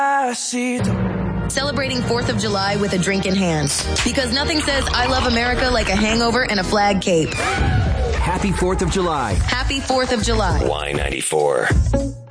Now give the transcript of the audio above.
Celebrating 4th of July with a drink in hand. Because nothing says I love America like a hangover and a flag cape. Happy 4th of July. Happy 4th of July. Y94.